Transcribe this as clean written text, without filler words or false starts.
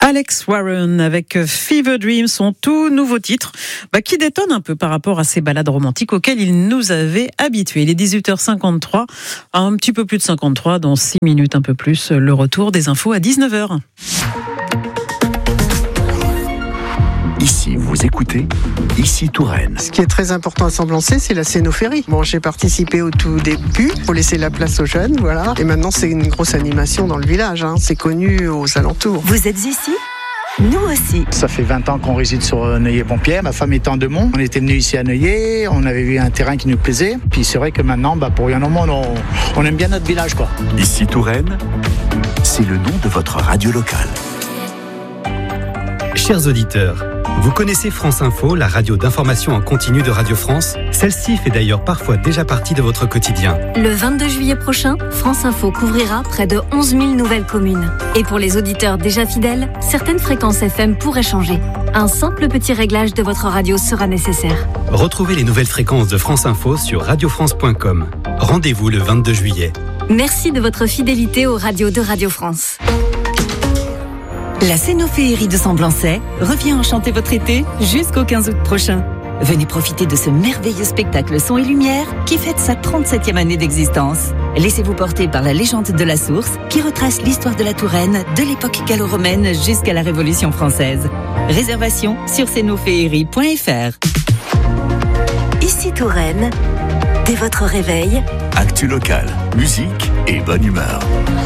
Alex Warren avec Fever Dream, son tout nouveau titre, qui détonne un peu par rapport à ces ballades romantiques auxquelles il nous avait habitués. Il est 18h53, un petit peu plus de 53, dans 6 minutes un peu plus, le retour des infos à 19h. Ici, vous écoutez Ici Touraine. Ce qui est très important à Semblançay, c'est la scénophérie. Bon, j'ai participé au tout début pour laisser la place aux jeunes, voilà. Et maintenant, c'est une grosse animation dans le village, hein. C'est connu aux alentours. Vous êtes ici ? Nous aussi. Ça fait 20 ans qu'on réside sur Neuilly-Pompierre. Ma femme est en Demont. On était venus ici à Neuilly. On avait vu un terrain qui nous plaisait. Puis c'est vrai que maintenant, pour rien au monde, on aime bien notre village, quoi. Ici Touraine, c'est le nom de votre radio locale. Chers auditeurs, vous connaissez France Info, la radio d'information en continu de Radio France ? Celle-ci fait d'ailleurs parfois déjà partie de votre quotidien. Le 22 juillet prochain, France Info couvrira près de 11 000 nouvelles communes. Et pour les auditeurs déjà fidèles, certaines fréquences FM pourraient changer. Un simple petit réglage de votre radio sera nécessaire. Retrouvez les nouvelles fréquences de France Info sur radiofrance.com. Rendez-vous le 22 juillet. Merci de votre fidélité aux radios de Radio France. La Scénophéerie de Semblançay revient enchanter votre été jusqu'au 15 août prochain. Venez profiter de ce merveilleux spectacle son et lumière qui fête sa 37e année d'existence. Laissez-vous porter par la légende de la source qui retrace l'histoire de la Touraine de l'époque gallo-romaine jusqu'à la Révolution française. Réservation sur scénophéerie.fr. Ici Touraine, dès votre réveil, Actu locale, musique et bonne humeur.